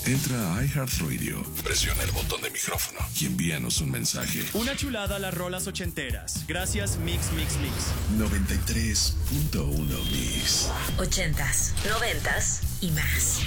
Entra a iHeartRadio, presiona el botón de micrófono y envíanos un mensaje. Una chulada a las rolas ochenteras. Gracias, Mix Mix Mix. 93.1 Mix. 80s, 90s y más.